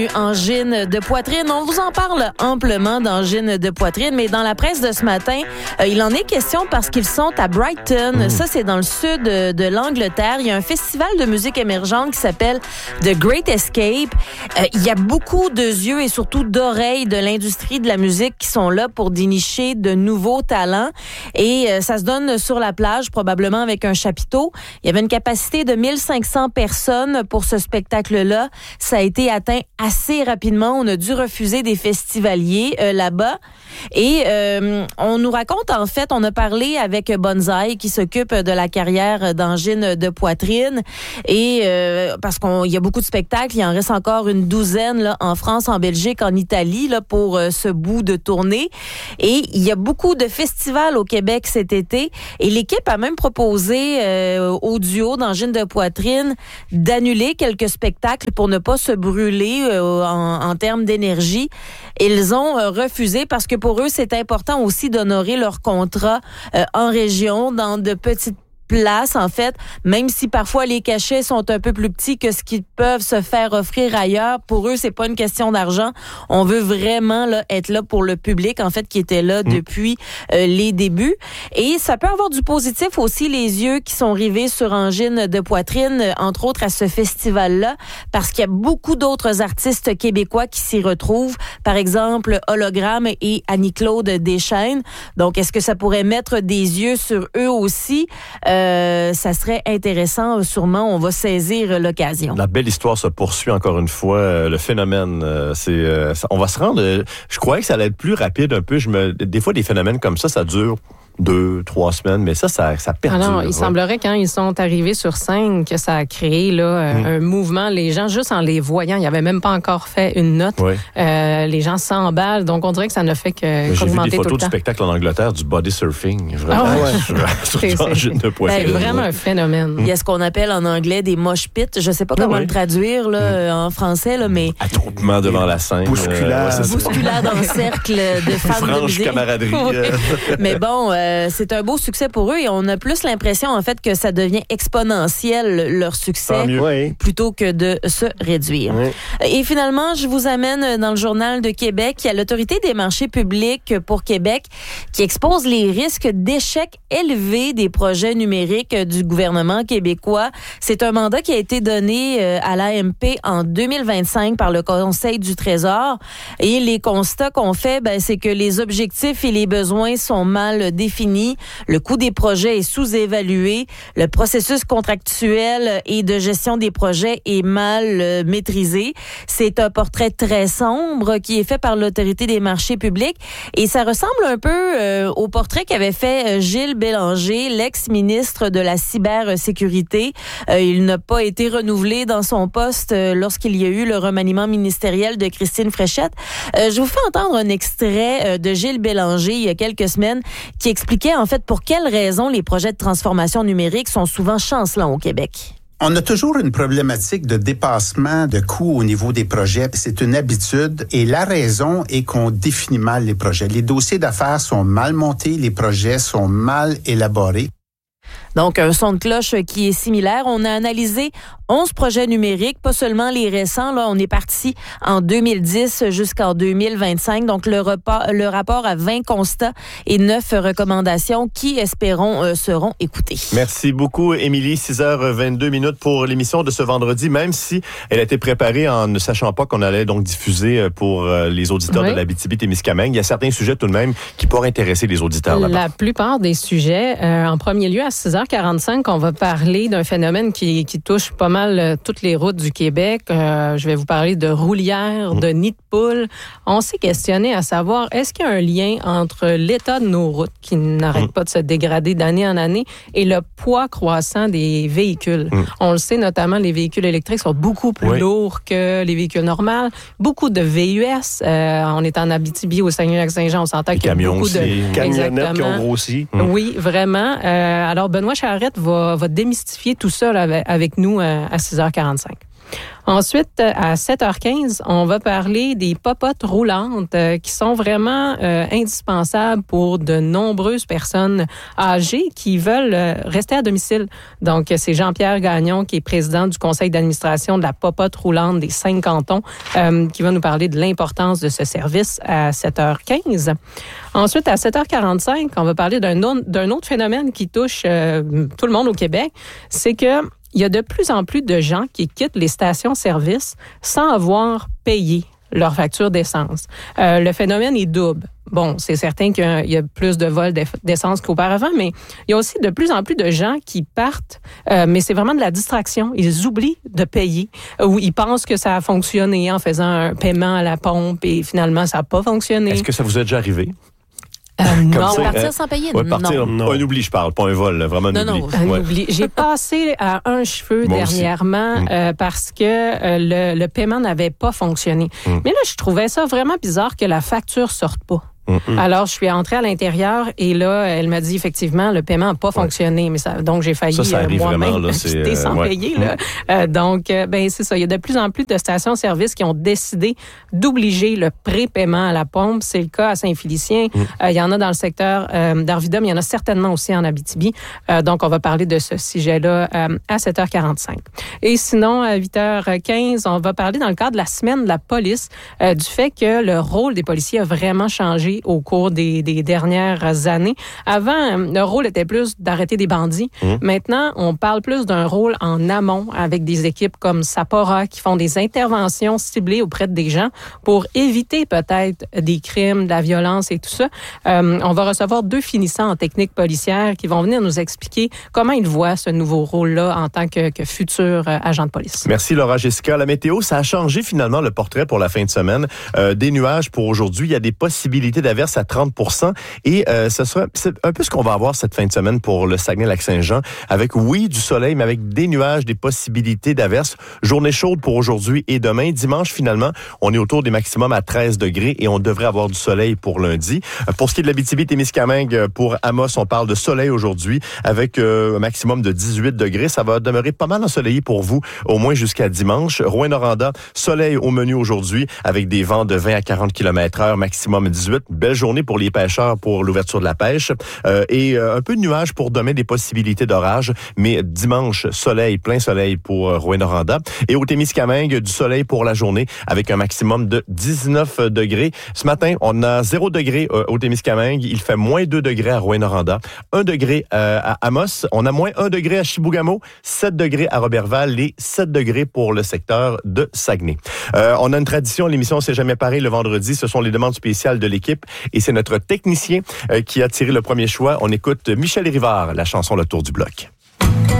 Angine de poitrine. On vous en parle amplement d'angine de poitrine, mais dans la presse de ce matin, il en est question parce qu'ils sont à Brighton. Ça, c'est dans le sud de l'Angleterre. Il y a un festival de musique émergente qui s'appelle The Great Escape. Il y a beaucoup de yeux et surtout d'oreilles de l'industrie de la musique qui sont là pour dénicher de nouveaux talents. Et ça se donne sur la plage, probablement avec un chapiteau. Il y avait une capacité de 1500 personnes pour ce spectacle-là. Ça a été atteint assez rapidement. On a dû refuser des festivaliers là-bas. Et on nous raconte, en fait, on a parlé avec Bonsaï qui s'occupe de la carrière d'angine de poitrine. Et parce qu'il y a beaucoup de spectacles, il en reste encore une douzaine là, en France, en Belgique, en Italie là, pour ce bout de tournée. Et il y a beaucoup de festivals au Québec cet été. Et l'équipe a même proposé au duo d'angine de poitrine d'annuler quelques spectacles pour ne pas se brûler en termes d'énergie. Ils ont refusé parce que pour eux, c'est important aussi d'honorer leur contrat en région, dans de petites places, en fait, même si parfois les cachets sont un peu plus petits que ce qu'ils peuvent se faire offrir ailleurs. Pour eux, c'est pas une question d'argent. On veut vraiment là, être là pour le public, en fait, qui était là depuis les débuts. Et ça peut avoir du positif aussi, les yeux qui sont rivés sur angine de poitrine, entre autres à ce festival-là, parce qu'il y a beaucoup d'autres artistes québécois qui s'y retrouvent. Par exemple, Hologramme et Annie-Claude Deschaines. Donc, est-ce que ça pourrait mettre des yeux sur eux aussi? Ça serait intéressant, sûrement, on va saisir l'occasion. La belle histoire se poursuit encore une fois. Le phénomène, on va se rendre... je croyais que ça allait être plus rapide un peu. Des fois, des phénomènes comme ça dure 2-3 semaines, mais ça perdure. Alors, il semblerait quand ils sont arrivés sur scène que ça a créé là, un mouvement. Les gens, juste en les voyant, ils n'avaient même pas encore fait une note. Oui. Les gens s'emballent, donc on dirait que ça ne fait qu'augmenter tout le temps. J'ai vu des photos du spectacle en Angleterre, du body surfing, vraiment. Sur angine de poitrine. C'est vraiment un phénomène. Il y a ce qu'on appelle en anglais des mosh pits. Je ne sais pas comment le traduire là, en français, là, mais... Attroupement devant la scène. Bousculade dans le cercle de fans de musique. Camaraderie. Mais bon... c'est un beau succès pour eux et on a plus l'impression, en fait, que ça devient exponentiel, leur succès, plutôt que de se réduire. Oui. Et finalement, je vous amène dans le Journal de Québec. Il y a l'Autorité des marchés publics pour Québec qui expose les risques d'échecs élevés des projets numériques du gouvernement québécois. C'est un mandat qui a été donné à l'AMP en 2025 par le Conseil du Trésor. Et les constats qu'on fait, c'est que les objectifs et les besoins sont mal définis. Le coût des projets est sous-évalué. Le processus contractuel et de gestion des projets est mal maîtrisé. C'est un portrait très sombre qui est fait par l'Autorité des marchés publics et ça ressemble un peu au portrait qu'avait fait Gilles Bélanger, l'ex-ministre de la cybersécurité. Il n'a pas été renouvelé dans son poste lorsqu'il y a eu le remaniement ministériel de Christine Fréchette. Je vous fais entendre un extrait de Gilles Bélanger il y a quelques semaines qui expliquait en fait pour quelles raisons les projets de transformation numérique sont souvent chancelants au Québec. On a toujours une problématique de dépassement de coûts au niveau des projets. C'est une habitude et la raison est qu'on définit mal les projets. Les dossiers d'affaires sont mal montés, les projets sont mal élaborés. Donc, un son de cloche qui est similaire. On a analysé 11 projets numériques, pas seulement les récents. Là, on est parti en 2010 jusqu'en 2025. Donc, le rapport a 20 constats et 9 recommandations qui, espérons, seront écoutées. Merci beaucoup, Émilie. 6h22 pour l'émission de ce vendredi, même si elle a été préparée en ne sachant pas qu'on allait donc diffuser pour les auditeurs de l'Abitibi-Témiscamingue. Il y a certains sujets tout de même qui pourraient intéresser les auditeurs là-bas. La plupart des sujets, en premier lieu, à 6h45, on va parler d'un phénomène qui touche pas mal toutes les routes du Québec. Je vais vous parler de roulières, de nids de poules. On s'est questionné à savoir, est-ce qu'il y a un lien entre l'état de nos routes qui n'arrête pas de se dégrader d'année en année et le poids croissant des véhicules? On le sait, notamment, les véhicules électriques sont beaucoup plus lourds que les véhicules normaux. Beaucoup de VUS. On est en Abitibi, au Saguenay-Lac-Saint-Jean. On s'entend qu'il y a beaucoup de camionnettes qui ont grossi. Oui, vraiment. Alors, Benoît Charette va démystifier tout ça là, avec nous à 6h45. Ensuite, à 7h15, on va parler des popotes roulantes qui sont vraiment indispensables pour de nombreuses personnes âgées qui veulent rester à domicile. Donc, c'est Jean-Pierre Gagnon, qui est président du conseil d'administration de la popote roulante des 5 cantons, qui va nous parler de l'importance de ce service à 7h15. Ensuite, à 7h45, on va parler d'un autre phénomène qui touche tout le monde au Québec, c'est que il y a de plus en plus de gens qui quittent les stations-service sans avoir payé leur facture d'essence. Le phénomène est double. Bon, c'est certain qu'il y a plus de vols d'essence qu'auparavant, mais il y a aussi de plus en plus de gens qui partent, mais c'est vraiment de la distraction. Ils oublient de payer ou ils pensent que ça a fonctionné en faisant un paiement à la pompe et finalement, ça n'a pas fonctionné. Est-ce que ça vous est déjà arrivé? Non, partir sans payer, non. Un oubli, je parle, pas un vol, là, vraiment un oubli. Un oubli. J'ai passé à un cheveu dernièrement parce que le paiement n'avait pas fonctionné. Mais là, je trouvais ça vraiment bizarre que la facture sorte pas. Alors, je suis entrée à l'intérieur et là, elle m'a dit effectivement, le paiement n'a pas fonctionné. Mais donc, j'ai failli moi-même quitter sans payer. Là. Donc, c'est ça. Il y a de plus en plus de stations-service qui ont décidé d'obliger le prépaiement à la pompe. C'est le cas à Saint-Félicien. Il y en a dans le secteur d'Arvida, mais il y en a certainement aussi en Abitibi. Donc, on va parler de ce sujet-là à 7h45. Et sinon, à 8h15, on va parler dans le cadre de la semaine de la police du fait que le rôle des policiers a vraiment changé au cours des dernières années. Avant, le rôle était plus d'arrêter des bandits. Maintenant, on parle plus d'un rôle en amont avec des équipes comme Sapora qui font des interventions ciblées auprès des gens pour éviter peut-être des crimes, de la violence et tout ça. On va recevoir 2 finissants en technique policière qui vont venir nous expliquer comment ils voient ce nouveau rôle-là en tant que futur agent de police. Merci Laura Jessica. La météo, ça a changé finalement le portrait pour la fin de semaine. Des nuages pour aujourd'hui. Il y a des possibilités d'averse à 30%. Et c'est un peu ce qu'on va avoir cette fin de semaine pour le Saguenay-Lac-Saint-Jean, avec, oui, du soleil, mais avec des nuages, des possibilités d'averse. Journée chaude pour aujourd'hui et demain. Dimanche, finalement, on est autour des maximums à 13 degrés et on devrait avoir du soleil pour lundi. Pour ce qui est de l'Abitibi-Témiscamingue, pour Amos, on parle de soleil aujourd'hui avec un maximum de 18 degrés. Ça va demeurer pas mal ensoleillé pour vous, au moins jusqu'à dimanche. Rouyn-Noranda, soleil au menu aujourd'hui avec des vents de 20 à 40 km/h, maximum 18. Belle journée pour les pêcheurs pour l'ouverture de la pêche. Et un peu de nuages pour demain, des possibilités d'orage. Mais dimanche, soleil, plein soleil pour Rouyn-Noranda. Et au Témiscamingue, du soleil pour la journée avec un maximum de 19 degrés. Ce matin, on a 0 degré au Témiscamingue. Il fait moins 2 degrés à Rouyn-Noranda. 1 degré à Amos. On a moins 1 degré à Chibougamau. 7 degrés à Robertval et 7 degrés pour le secteur de Saguenay. On a une tradition, l'émission C'est jamais pareil le vendredi. Ce sont les demandes spéciales de l'équipe. Et c'est notre technicien qui a tiré le premier choix. On écoute Michel Rivard, la chanson Le Tour du Bloc.